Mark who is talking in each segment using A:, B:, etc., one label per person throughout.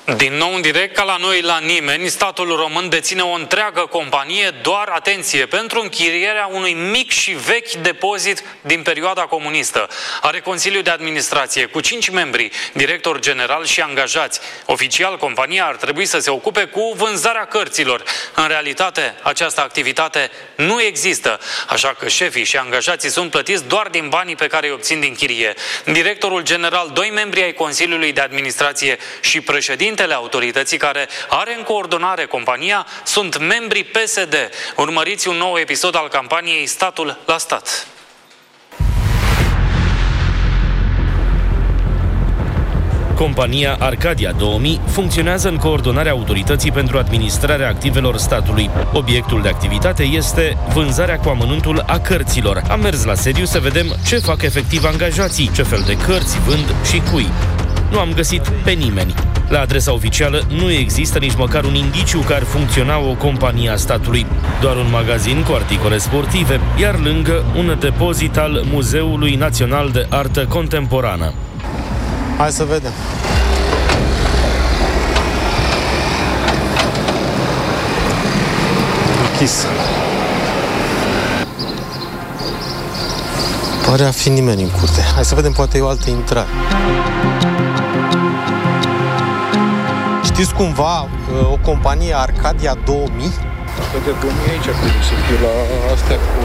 A: Din nou în direct, ca la noi la nimeni, statul român deține o întreagă companie, doar, atenție, pentru închirierea unui mic și vechi depozit din perioada comunistă. Are Consiliul de Administrație cu 5 membri, director general și angajați. Oficial, compania ar trebui să se ocupe cu vânzarea cărților. În realitate, această activitate nu există, așa că șefii și angajații sunt plătiți doar din banii pe care îi obțin din chirie. Directorul general, 2 membri ai Consiliului de Administrație și președintele autorității care are în coordonare compania sunt membrii PSD. Urmăriți un nou episod al campaniei Statul la Stat.
B: Compania Arcadia 2000 funcționează în coordonarea autorității pentru administrarea activelor statului. Obiectul de activitate este vânzarea cu amănuntul a cărților. Am mers la sediu să vedem ce fac efectiv angajații, ce fel de cărți vând și cui. Nu am găsit pe nimeni. La adresa oficială nu există nici măcar un indiciu că ar funcționa o companie a statului. Doar un magazin cu articole sportive, iar lângă un depozit al Muzeului Național de Artă Contemporană.
C: Hai să vedem. Închis. Pare a fi nimeni în curte. Hai să vedem, poate e o altă intrare. Știți cumva o companie Arcadia 2000?
D: Arcadia 2000 aici trebuie să fie la astea cu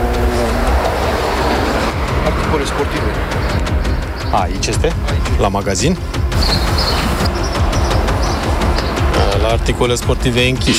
D: articole sportive.
C: Aici este? Aici. La magazin? La articole sportive e închis.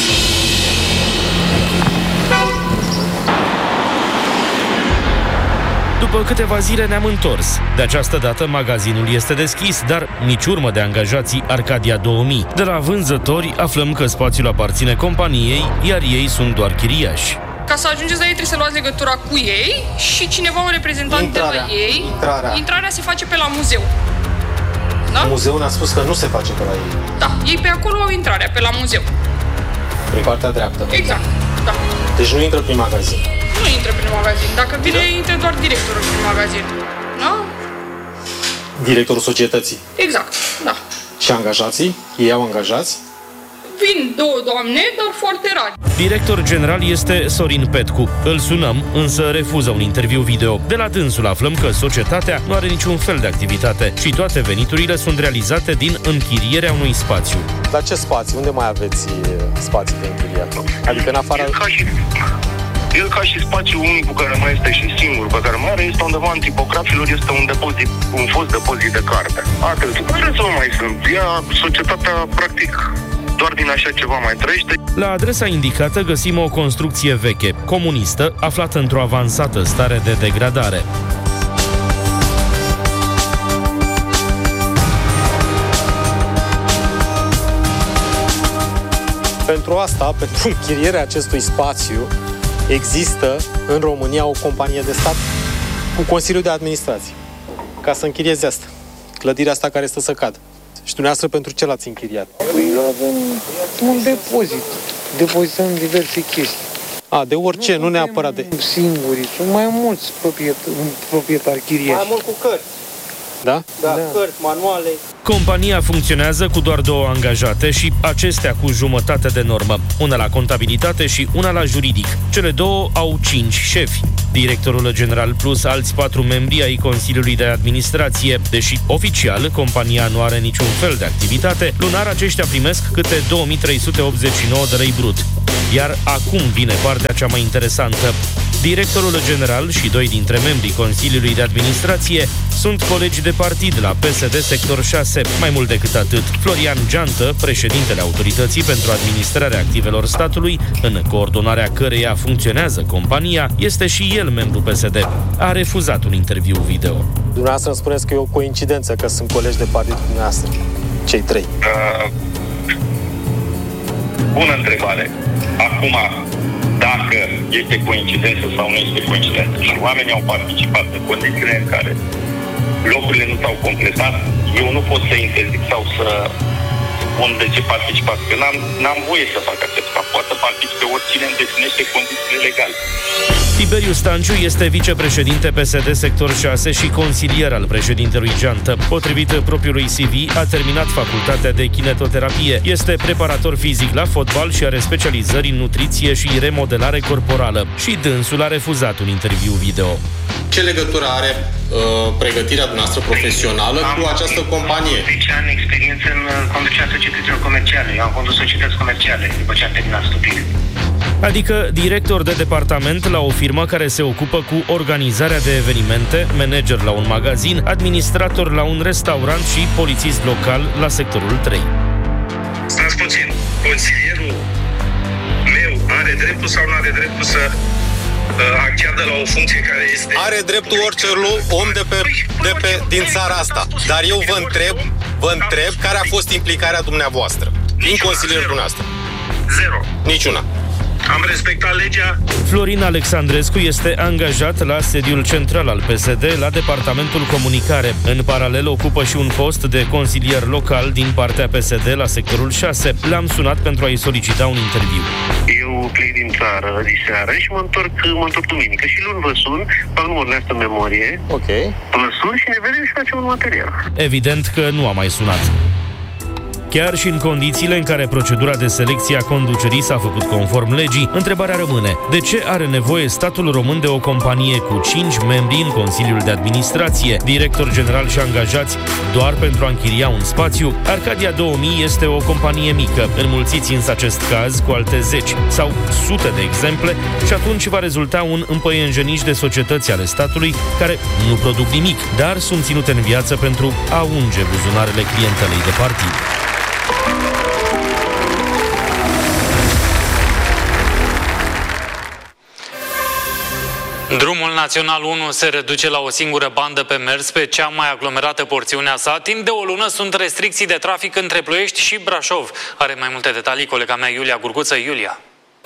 B: După câteva zile ne-am întors. De această dată magazinul este deschis, dar nici urmă de angajații Arcadia 2000. De la vânzători aflăm că spațiul aparține companiei, iar ei sunt doar chiriași.
E: Ca să ajungeți la ei trebuie să luați legătura cu ei și cineva, un reprezentant de la ei. Intrarea se face pe la muzeu. Da?
C: Muzeul ne-a spus că nu se face pe la ei.
E: Da, ei pe acolo au intrarea, pe la muzeu.
C: Pe partea dreaptă.
E: Exact, da.
C: Deci nu intră prin magazin.
E: Nu intră prin magazin. Dacă vine, intră doar directorul prin magazin. Da?
C: Directorul societății.
E: Exact, da.
C: Și angajații? Ei au angajați?
E: Vin 2 doamne, dar foarte rari.
B: Director general este Sorin Petcu. Îl sunăm, însă refuză un interviu video. De la dânsul aflăm că societatea nu are niciun fel de activitate și toate veniturile sunt realizate din închirierea unui spațiu.
C: Dar ce spațiu? Unde mai aveți spații de închiriat? Adică în afară...
F: El ca și spațiul unicul care mai este și singur pe care mai are este undeva în tipografilor, este un depozit, un fost depozit de carte. Atât. Care să mai sunt? Societatea practic doar din așa ceva mai trăiește.
B: La adresa indicată găsim o construcție veche, comunistă, aflată într-o avansată stare de degradare.
C: Pentru asta, pentru închirierea acestui spațiu, există în România o companie de stat cu Consiliul de Administrație, ca să închirieze asta, clădirea asta care stă să cadă. Și dumneavoastră pentru ce l-ați închiriat?
D: Păi avem un depozit, depozităm diverse chestii.
C: De orice, nu neapărat de...
D: Singuri, sunt mai mulți proprietari chiriași.
C: Mai mult cu cărți. Da?
D: Da.
C: Cărți, manuale.
B: Compania funcționează cu doar 2 angajate și acestea cu jumătate de normă. Una la contabilitate și una la juridic. Cele 2 au 5 șefi. Directorul general plus alți 4 membri ai Consiliului de Administrație. Deși oficial compania nu are niciun fel de activitate, lunar aceștia primesc câte 2389 de lei brut. Iar acum vine partea cea mai interesantă. Directorul general și 2 dintre membrii Consiliului de Administrație sunt colegi de partid la PSD sector 6. Mai mult decât atât, Florian Geantă, președintele Autorității pentru Administrarea Activelor Statului, în coordonarea căreia funcționează compania, este și el membru PSD. A refuzat un interviu video.
C: Dumneavoastră îmi spuneți că e o coincidență că sunt colegi de partid cu dumneavoastră, cei 3.
F: Bună întrebare. Acum, dacă este coincidență sau nu este coincidență și oamenii au participat în condițiile în care locurile nu s-au completat, eu nu pot să interzic sau să spun de ce participați, că n-am voie să fac acest fapt. Poate să participe oricine îndeplinește condițiile legale.
B: Tiberiu Stanciu este vicepreședinte PSD sector 6 și consilier al președintelui Geantă. Potrivit propriului CV, a terminat facultatea de kinetoterapie. Este preparator fizic la fotbal și are specializări în nutriție și remodelare corporală. Și dânsul a refuzat un interviu video.
G: Ce legătură are pregătirea dumneavoastră profesională cu această companie?
F: 10 ani experiență în conducerea societăților comerciale. Eu am condus societăți comerciale după ce am terminat studiile.
B: Adică director de departament la o firmă care se ocupă cu organizarea de evenimente, manager la un magazin, administrator la un restaurant și polițist local la sectorul 3.
F: Stați puțin, consilierul meu are dreptul sau nu are dreptul să acceadă la o funcție care este...
G: Are dreptul orice om din țara asta. Dar eu vă întreb care a fost implicarea dumneavoastră din consilierul dumneavoastră.
F: Zero.
G: Niciuna.
F: Am respectat legea.
B: Florin Alexandrescu este angajat la sediul central al PSD la departamentul comunicare. În paralel ocupă și un post de consilier local din partea PSD la sectorul 6. L-am sunat pentru a-i solicita un interviu.
F: Eu plec din țară diseară și mă întorc duminică și luni vă sun, fac numărul astea în memorie.
G: Ok.
F: Vă sun și ne vedem și facem un material.
B: Evident că nu a mai sunat. Chiar și în condițiile în care procedura de selecție a conducerii s-a făcut conform legii, întrebarea rămâne: de ce are nevoie statul român de o companie cu 5 membri în Consiliul de Administrație, director general și angajați, doar pentru a închiria un spațiu? Arcadia 2000 este o companie mică, înmulțiți însă acest caz cu alte 10 sau sute de exemple și atunci va rezulta un împăienjeniș de societăți ale statului care nu produc nimic, dar sunt ținute în viață pentru a unge buzunarele clientelei de partid.
A: Drumul Național 1 se reduce la o singură bandă pe mers pe cea mai aglomerată porțiune a sa. Timp de o lună sunt restricții de trafic între Ploiești și Brașov. Are mai multe detalii colega mea Iulia Gurguță. Iulia.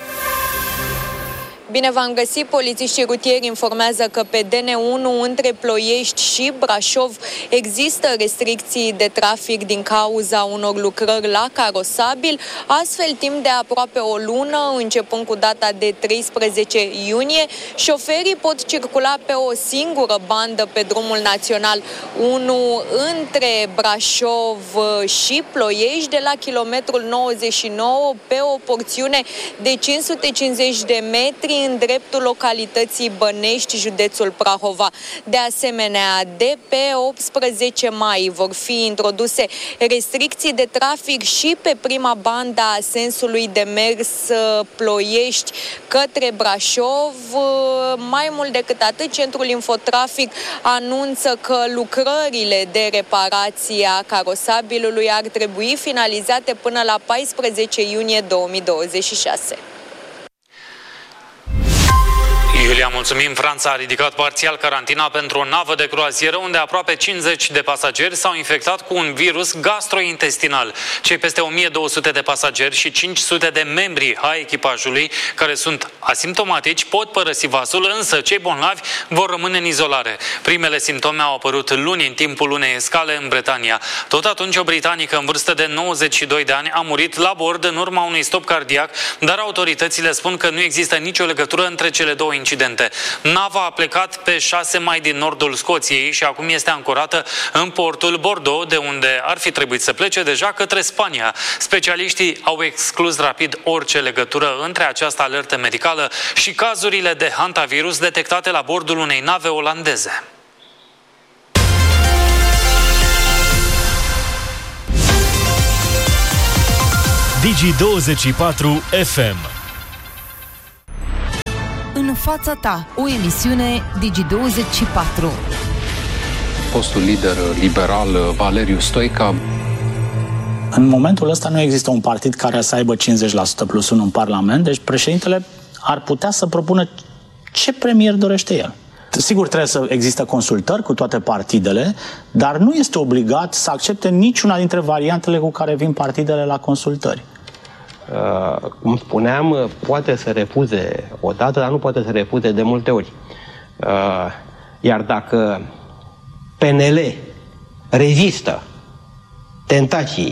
H: Bine v-am găsit! Polițiștii rutieri informează că pe DN1 între Ploiești și Brașov există restricții de trafic din cauza unor lucrări la carosabil. Astfel, timp de aproape o lună, începând cu data de 13 iunie, șoferii pot circula pe o singură bandă pe drumul Național 1 între Brașov și Ploiești, de la kilometrul 99 pe o porțiune de 550 de metri în dreptul localității Bănești, județul Prahova. De asemenea, de pe 18 mai vor fi introduse restricții de trafic și pe prima bandă a sensului de mers Ploiești către Brașov. Mai mult decât atât, Centrul Infotrafic anunță că lucrările de reparație a carosabilului ar trebui finalizate până la 14 iunie 2026.
A: Iulia, mulțumim. Franța a ridicat parțial carantina pentru o navă de croazieră unde aproape 50 de pasageri s-au infectat cu un virus gastrointestinal. Cei peste 1200 de pasageri și 500 de membri ai echipajului care sunt asimptomatici pot părăsi vasul, însă cei bolnavi vor rămâne în izolare. Primele simptome au apărut luni în timpul unei escale în Bretania. Tot atunci o britanică în vârstă de 92 de ani a murit la bord în urma unui stop cardiac, dar autoritățile spun că nu există nicio legătură între cele două incidente. Nava a plecat pe 6 mai din nordul Scoției și acum este ancorată în portul Bordeaux, de unde ar fi trebuit să plece deja către Spania. Specialiștii au exclus rapid orice legătură între această alertă medicală și cazurile de hantavirus detectate la bordul unei nave olandeze.
I: Digi24 FM.
J: În fața ta, o emisiune Digi24.
K: Fostul lider liberal Valeriu Stoica.
L: În momentul ăsta nu există un partid care să aibă 50% plus 1 în Parlament, deci președintele ar putea să propună ce premier dorește el. Sigur, trebuie să există consultări cu toate partidele, dar nu este obligat să accepte niciuna dintre variantele cu care vin partidele la consultări.
M: Cum spuneam, poate să refuze odată, dar nu poate să refuze de multe ori. Iar dacă PNL rezistă tentației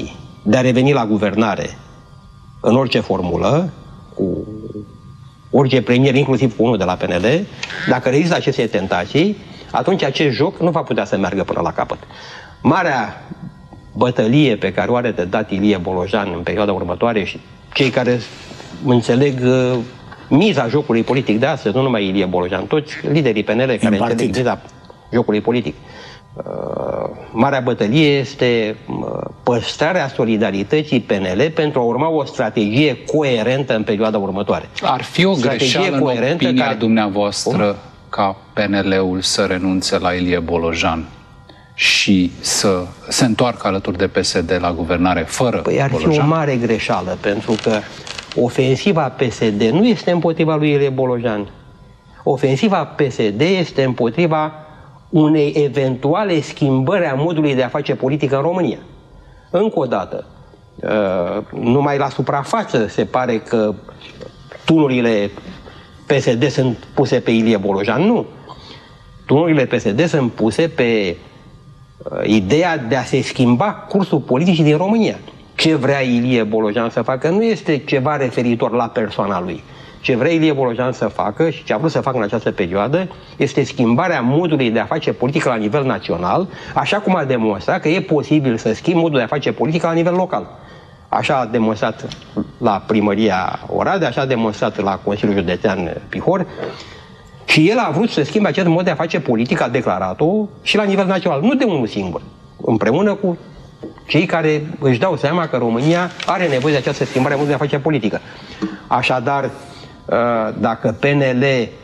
M: de a reveni la guvernare în orice formulă, cu orice premier, inclusiv cu unul de la PNL, dacă rezistă aceste tentații, atunci acest joc nu va putea să meargă până la capăt. Marea bătălie pe care o are de dat Ilie Bolojan în perioada următoare și cei care înțeleg miza jocului politic de astăzi, nu numai Ilie Bolojan, toți liderii PNL care înțeleg miza jocului politic. Marea bătălie este păstrarea solidarității PNL pentru a urma o strategie coerentă în perioada următoare.
K: Ar fi o greșeală, în opinia dumneavoastră, ca PNL-ul să renunțe la Ilie Bolojan și să se întoarcă alături de PSD la guvernare fără Bolojan?
M: Ar fi o mare greșeală, pentru că ofensiva PSD nu este împotriva lui Ilie Bolojan. Ofensiva PSD este împotriva unei eventuale schimbări a modului de a face politică în România. Încă o dată, numai la suprafață se pare că tunurile PSD sunt puse pe Ilie Bolojan. Nu. Tunurile PSD sunt puse pe ideea de a se schimba cursul politicii din România. Ce vrea Ilie Bolojan să facă nu este ceva referitor la persoana lui. Ce vrea Ilie Bolojan să facă și ce a vrut să facă în această perioadă este schimbarea modului de a face politică la nivel național, așa cum a demonstrat că e posibil să schimbi modul de a face politică la nivel local. Așa a demonstrat la primăria Oradea, așa a demonstrat la Consiliul Județean Pihor și el a vrut să schimbe acest mod de a face politică, a declarat-o și la nivel național, nu de unul singur, împreună cu cei care își dau seama că România are nevoie de această schimbare a modului de a face politică. Așadar, dacă PNL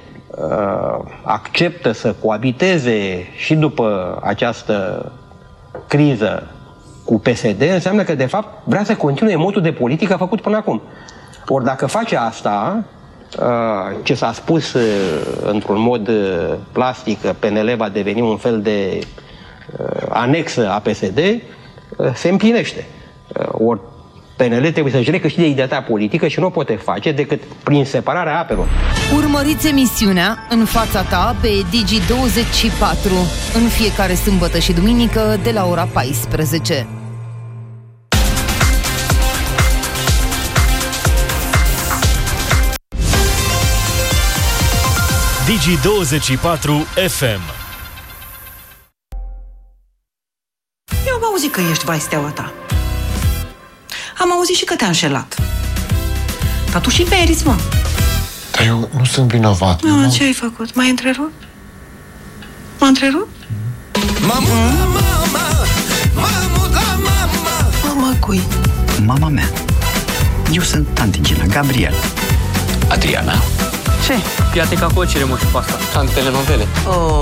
M: acceptă să coabiteze și după această criză cu PSD, înseamnă că de fapt vrea să continue modul de politică făcut până acum. Ori dacă face asta, ce s-a spus într-un mod plastic, că PNL va deveni un fel de anexă a PSD, se împlinește. Ori PNL trebuie să-și recâștige identitatea politică și nu o poate face decât prin separarea apelor.
J: Urmăriți emisiunea În fața ta pe Digi24 în fiecare sâmbătă și duminică de la ora 14.
I: Digi24 FM.
N: Eu am auzit că ești vai steaua ta. Am auzit și că te-a înșelat. Dar tu și meriți, mă.
O: Dar eu nu sunt vinovat.
N: Ce ai făcut? M-ai întrerupt? M-a întrerupt? Mama cui?
P: Mama mea. Eu sunt tanti Gina, Gabriel.
Q: Adriana.
P: Ce?
Q: Piate ca cocere, mă, și pe asta. Ca în telenovele.